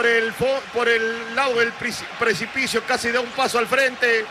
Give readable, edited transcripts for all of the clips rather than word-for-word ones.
por el lado del precipicio, casi da un paso al frente,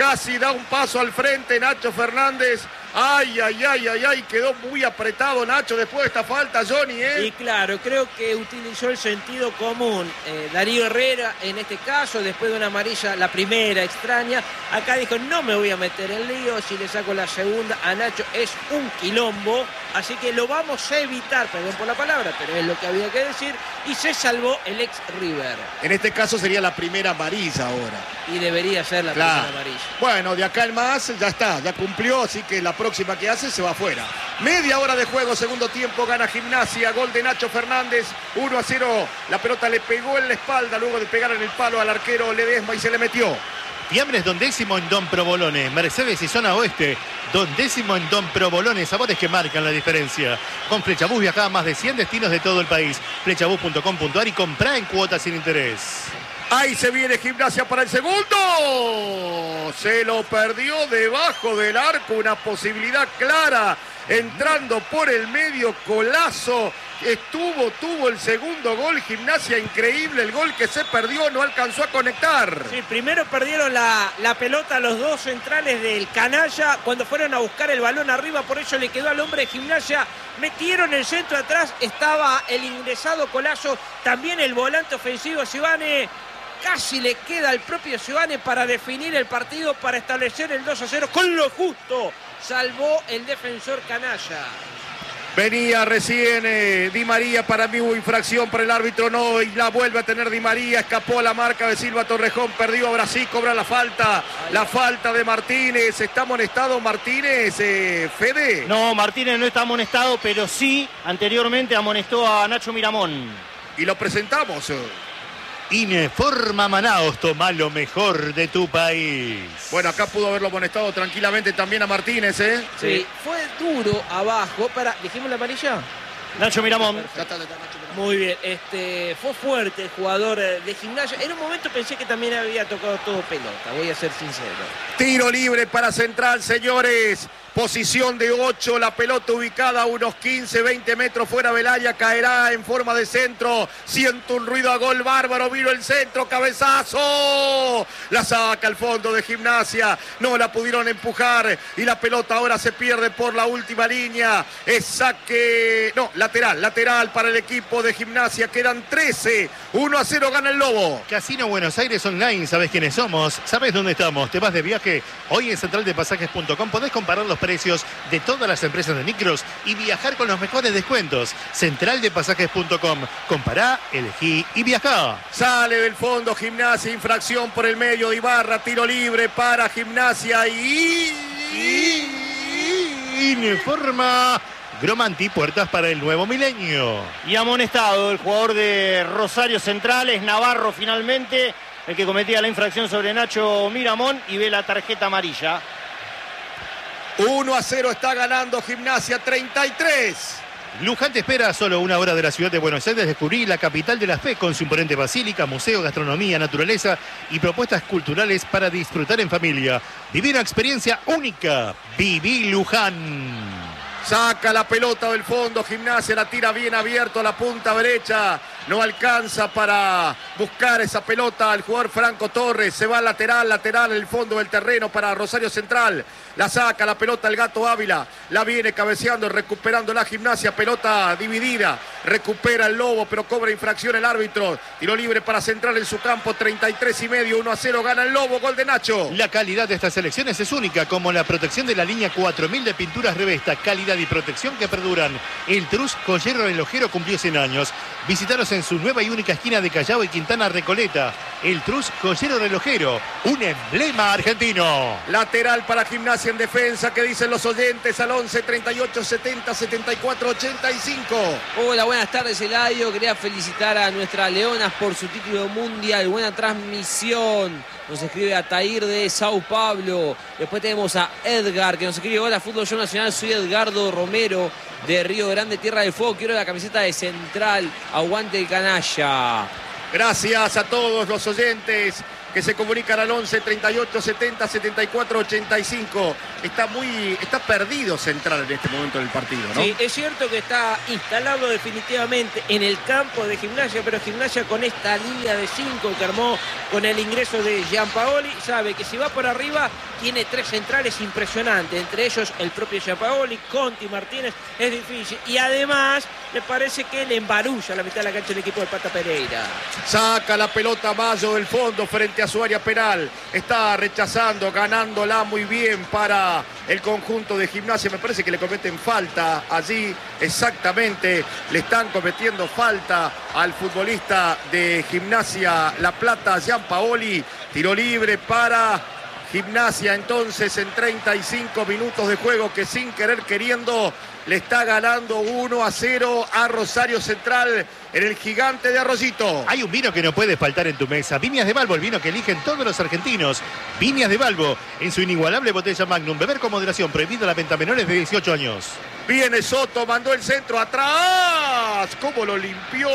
Nacho Fernández. Ay, quedó muy apretado Nacho después de esta falta, Johnny, Y claro, creo que utilizó el sentido común. Darío Herrera, en este caso, después de una amarilla, la primera extraña, acá dijo, no me voy a meter en lío, si le saco la segunda a Nacho es un quilombo, así que lo vamos a evitar, perdón por la palabra, pero es lo que había que decir, y se salvó el ex River. En este caso sería la primera amarilla ahora. Y debería ser la primera amarilla. Bueno, de acá en más, ya está, ya cumplió, así que la próxima que hace se va afuera. Media hora de juego, segundo tiempo, gana Gimnasia, gol de Nacho Fernández, 1-0. La pelota le pegó en la espalda luego de pegar en el palo al arquero Ledesma y se le metió. Fiambres Don Décimo en Don Provolone, Mercedes y zona oeste, Don Décimo en Don Provolone, sabores que marcan la diferencia. Con Flechabús viaja a más de 100 destinos de todo el país. Flechabús.com.ar y comprá en cuotas sin interés. Ahí se viene Gimnasia para el segundo. Se lo perdió debajo del arco, una posibilidad clara. Entrando por el medio, Colazo. Tuvo el segundo gol. Gimnasia, increíble el gol que se perdió, no alcanzó a conectar. Sí, primero perdieron la pelota los dos centrales del Canalla cuando fueron a buscar el balón arriba, por eso le quedó al hombre de Gimnasia. Metieron el centro atrás, estaba el ingresado Colazo, también el volante ofensivo Sivane. Casi le queda al propio Sivane para definir el partido, para establecer el 2-0 con lo justo. Salvó el defensor Canalla. Venía recién Di María, para mí hubo infracción, para el árbitro no, y la vuelve a tener Di María, escapó a la marca de Silva Torrejón, perdió, ahora sí cobra la falta de Martínez. ¿Está amonestado Martínez, Fede? No, Martínez no está amonestado, pero sí anteriormente amonestó a Nacho Miramón. Y lo presentamos. Ineforma Manaos, toma lo mejor de tu país. Bueno, acá pudo haberlo amonestado tranquilamente también a Martínez, Sí, fue duro abajo. ¿dijimos la amarilla? Nacho Miramón. Muy bien, fue fuerte el jugador de Gimnasia. En un momento pensé que también había tocado todo pelota, voy a ser sincero. Tiro libre para Central, señores. Posición de 8, la pelota ubicada a unos 15, 20 metros fuera del área, caerá en forma de centro. Siento un ruido a gol bárbaro, vino el centro, cabezazo. La saca al fondo de Gimnasia, no la pudieron empujar y la pelota ahora se pierde por la última línea. Es saque, no, lateral para el equipo de Gimnasia, quedan 13, 1-0 gana el Lobo. Casino Buenos Aires Online, ¿sabés quiénes somos? ¿Sabés dónde estamos? ¿Te vas de viaje? Hoy en centraldepasajes.com podés comparar los precios de todas las empresas de micros y viajar con los mejores descuentos. Centraldepasajes.com. Compará, elegí y viajá. Sale del fondo Gimnasia, infracción por el medio de Ibarra, tiro libre para Gimnasia y Ineforma Gromanti, puertas para el nuevo milenio. Y amonestado el jugador de Rosario Central, es Navarro finalmente, el que cometía la infracción sobre Nacho Miramón y ve la tarjeta amarilla. 1-0 está ganando Gimnasia, 33. Luján te espera a solo una hora de la ciudad de Buenos Aires. Descubrí la capital de la fe con su imponente basílica, museo, gastronomía, naturaleza y propuestas culturales para disfrutar en familia. Viví una experiencia única. Viví Luján. Saca la pelota del fondo, Gimnasia la tira bien abierto a la punta derecha. No alcanza para buscar esa pelota al jugador Franco Torres. Se va lateral en el fondo del terreno para Rosario Central. La saca la pelota el Gato Ávila. La viene cabeceando, recuperando la Gimnasia. Pelota dividida. Recupera el Lobo, pero cobra infracción el árbitro. Tiro libre para Central en su campo. 33,5. 1-0 gana el Lobo. Gol de Nacho. La calidad de estas elecciones es única, como la protección de la línea 4000 de pinturas Revesta. Calidad y protección que perduran. El Trus Joyero Relojero cumplió 100 años. Visítanos en su nueva y única esquina de Callao y Quintana Recoleta. El Trus Joyero Relojero, un emblema argentino. Lateral para Gimnasia en defensa, que dicen los oyentes al 11 38 70 74 85. Hola, buenas tardes, Eladio. Quería felicitar a nuestras leonas por su título mundial. Buena transmisión. Nos escribe Atair de Sao Paulo. Después tenemos a Edgar, que nos escribe: hola, Fútbol Show Nacional, soy Edgardo Romero de Río Grande, Tierra del Fuego. Quiero la camiseta de Central. Aguante el canalla. Gracias a todos los oyentes que se comunican al 11 38 70 74 85. Está perdido Central en este momento del partido, ¿no? Sí, es cierto que está instalado definitivamente en el campo de Gimnasia, pero Gimnasia con esta línea de 5 que armó con el ingreso de Giampaoli, sabe que si va por arriba tiene 3 centrales impresionantes, entre ellos el propio Giampaoli, Conti, Martínez, es difícil. Y además me parece que le embarulla la mitad de la cancha el equipo del Pata Pereira. Saca la pelota Mayo del fondo frente a su área penal. Está rechazando, ganándola muy bien para el conjunto de Gimnasia. Me parece que le cometen falta allí, exactamente. Le están cometiendo falta al futbolista de Gimnasia La Plata, Giampaoli. Tiro libre para Gimnasia entonces en 35 minutos de juego, que sin querer queriendo le está ganando 1-0 a Rosario Central en el Gigante de Arroyito. Hay un vino que no puede faltar en tu mesa. Viñas de Balbo, el vino que eligen todos los argentinos. Viñas de Balbo, en su inigualable botella Magnum. Beber con moderación, prohibida la venta a menores de 18 años. Viene Soto, mandó el centro atrás. ¿Cómo lo limpió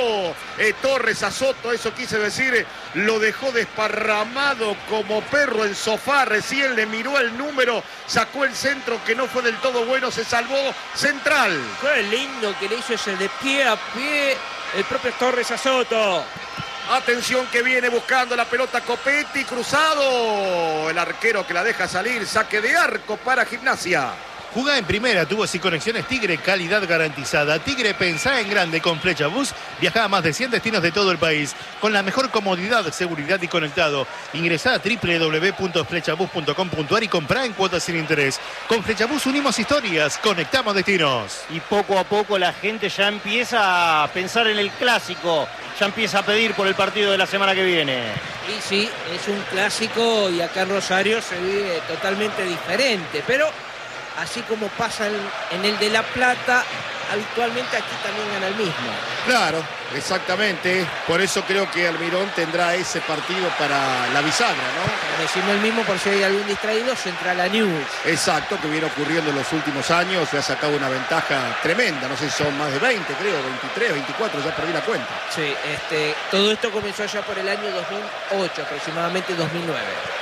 Torres a Soto? Eso quise decir, lo dejó desparramado como perro en sofá. Recién le miró el número, sacó el centro que no fue del todo bueno, se salvó Central. Qué lindo que le hizo ese de pie a pie el propio Torres a Soto. Atención que viene buscando la pelota Copetti, cruzado. El arquero que la deja salir, saque de arco para Gimnasia. Jugá en primera, tubos y conexiones Tigre, calidad garantizada. Tigre, pensá en grande con Flecha Bus. Viajá a más de 100 destinos de todo el país con la mejor comodidad, seguridad y conectado. Ingresá a www.flechabus.com.ar y comprá en cuotas sin interés. Con Flecha Bus unimos historias, conectamos destinos. Y poco a poco la gente ya empieza a pensar en el clásico. Ya empieza a pedir por el partido de la semana que viene. Y sí, es un clásico y acá en Rosario se vive totalmente diferente, pero así como pasa en el de La Plata, habitualmente aquí también gana el mismo. Claro, exactamente. Por eso creo que Almirón tendrá ese partido para la bisagra, ¿no? Decimos el mismo por si hay algún distraído, Central a News. Exacto, que viene ocurriendo en los últimos años. Se ha sacado una ventaja tremenda. No sé si son más de 20, creo, 23, 24, ya perdí la cuenta. Sí, todo esto comenzó ya por el año 2008, aproximadamente 2009.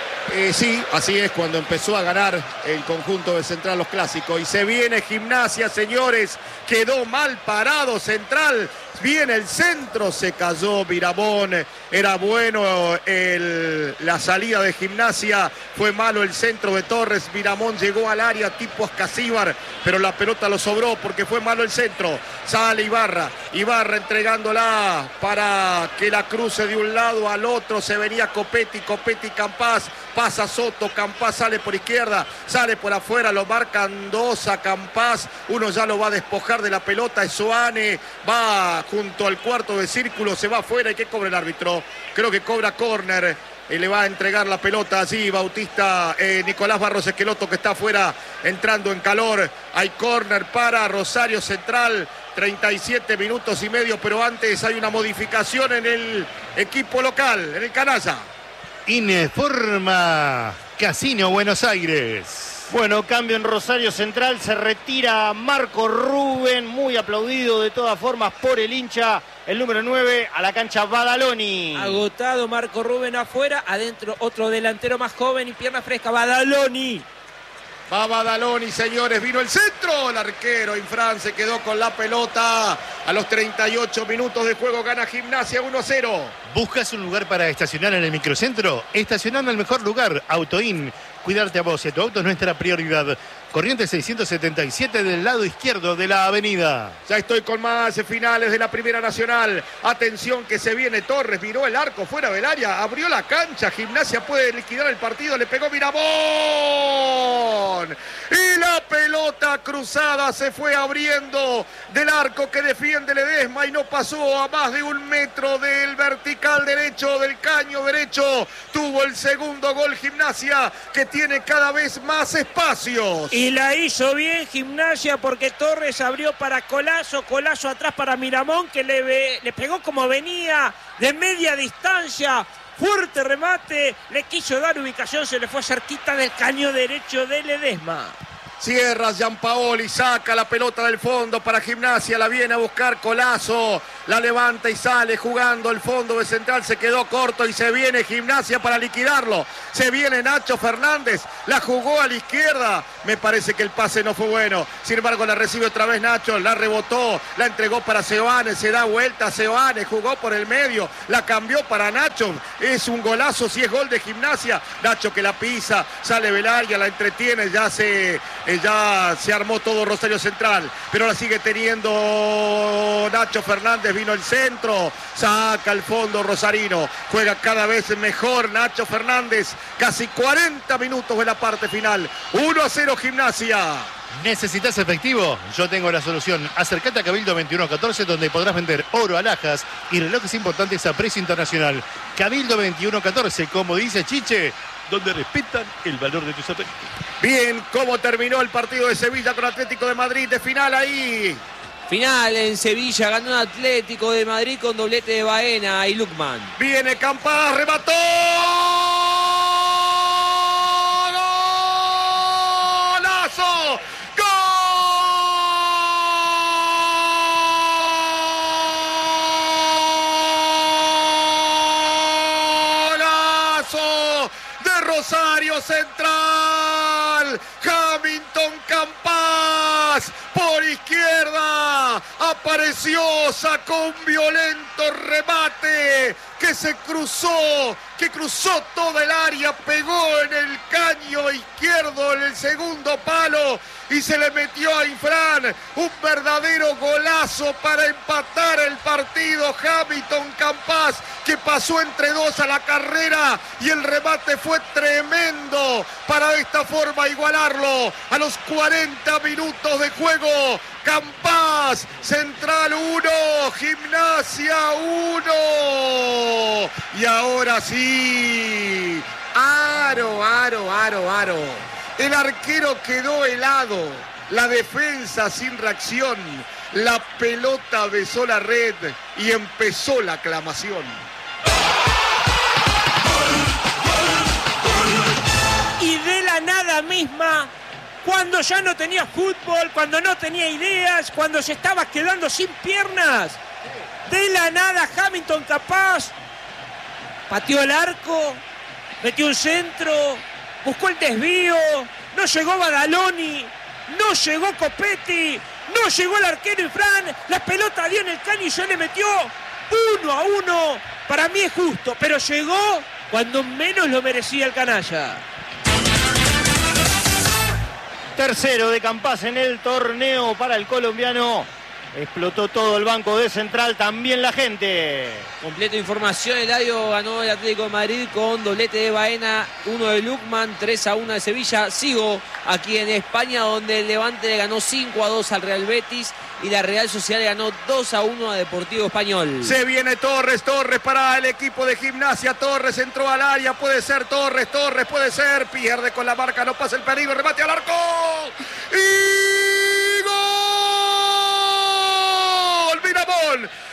Sí, así es, cuando empezó a ganar el conjunto de Central los clásicos. Y se viene Gimnasia, señores. Quedó mal parado Central. Viene el centro, se cayó Miramón. Era bueno la salida de Gimnasia. Fue malo el centro de Torres. Miramón llegó al área tipo Ascasíbar, pero la pelota lo sobró porque fue malo el centro. Sale Ibarra. Ibarra entregándola para que la cruce de un lado al otro. Se venía Copetti, Campás. Pasa Soto, Campás sale por izquierda, sale por afuera, lo marcan dos a Campás. Uno ya lo va a despojar de la pelota, es Soane. Va junto al cuarto de círculo, se va afuera. ¿Y qué cobra el árbitro? Creo que cobra córner. Le va a entregar la pelota allí Bautista, Nicolás Barros Esqueloto, que está afuera entrando en calor. Hay córner para Rosario Central. 37 minutos y medio, pero antes hay una modificación en el equipo local, en el Canalla. Informa Casino Buenos Aires. Bueno, cambio en Rosario Central, se retira Marco Rubén, muy aplaudido de todas formas por el hincha, el número 9 a la cancha Badaloni. Agotado Marco Rubén afuera, adentro otro delantero más joven y pierna fresca, Badaloni. Va Badaloni, señores, vino el centro, el arquero Infran se quedó con la pelota. A los 38 minutos de juego gana Gimnasia 1-0. ¿Buscas un lugar para estacionar en el microcentro? Estacionar en el mejor lugar, Autoin. Cuidarte a vos y a tu auto es nuestra prioridad. Corrientes 677 del lado izquierdo de la avenida. Ya estoy con más finales de la Primera Nacional. Atención que se viene Torres, miró el arco fuera del área, abrió la cancha. Gimnasia puede liquidar el partido, le pegó Miramón. Y la pelota cruzada se fue abriendo del arco que defiende Ledesma y no pasó a más de 1 metro del vertical derecho, del caño derecho. Tuvo el segundo gol Gimnasia, que tiene cada vez más espacios. Y la hizo bien Gimnasia porque Torres abrió para Colazo, Colazo atrás para Miramón, que le pegó como venía de media distancia. Fuerte remate, le quiso dar ubicación, se le fue cerquita del caño derecho de Ledesma. Cierra Gianpaoli, saca la pelota del fondo para Gimnasia, la viene a buscar Collazo, la levanta y sale jugando el fondo de Central, se quedó corto y se viene Gimnasia para liquidarlo. Se viene Nacho Fernández, la jugó a la izquierda, me parece que el pase no fue bueno, sin embargo la recibe otra vez Nacho, la rebotó, la entregó para Seoane, se da vuelta Seoane, jugó por el medio, la cambió para Nacho, es un golazo, si es gol de Gimnasia, Nacho que la pisa, sale Belaria, la entretiene, ya se armó todo Rosario Central, pero la sigue teniendo Nacho Fernández, vino el centro, saca el fondo rosarino, juega cada vez mejor Nacho Fernández, casi 40 minutos de la parte final, 1-0 Gimnasia. ¿Necesitas efectivo? Yo tengo la solución. Acércate a Cabildo 2114, donde podrás vender oro, alhajas y relojes importantes a precio internacional. Cabildo 2114, como dice Chiche, donde respetan el valor de tus efectivos. Bien, ¿cómo terminó el partido de Sevilla con Atlético de Madrid? De final ahí. Final en Sevilla, ganó un Atlético de Madrid con doblete de Baena y Lukman. Viene Campas, remató. ¡Golazo! ¡Golazo de Rosario Central! Hamilton Campas por izquierda apareció, sacó un violento remate que cruzó toda el área, pegó en el caño izquierdo en el segundo palo y se le metió a Infran, un verdadero golazo para empatar el partido. Hamilton Campas, que pasó entre dos a la carrera, y el remate fue tremendo para de esta forma igualarlo a los 40 minutos de juego. Campas, Central 1, Gimnasia 1. Y ahora sí, aro. El arquero quedó helado, la defensa sin reacción, la pelota besó la red y empezó la aclamación. Y de la nada misma, cuando ya no tenía fútbol, cuando no tenía ideas, cuando se estaba quedando sin piernas, de la nada Hamilton Campas pateó el arco, metió un centro, buscó el desvío, no llegó Badaloni, no llegó Copetti, no llegó el arquero Infran, la pelota dio en el caño y se le metió 1-1. Para mí es justo, pero llegó cuando menos lo merecía el canalla. Tercero de Campas en el torneo para el colombiano. Explotó todo el banco de Central, también la gente. Completo información, Eladio ganó el Atlético de Madrid con doblete de Baena, 1 de Lukman, 3-1 de Sevilla. Sigo aquí en España, donde el Levante le ganó 5-2 al Real Betis y la Real Sociedad le ganó 2-1 a Deportivo Español. Se viene Torres para el equipo de Gimnasia. Torres entró al área, puede ser Torres puede ser, pierde con la marca, no pasa el peligro, remate al arco y ¡gol! Miramón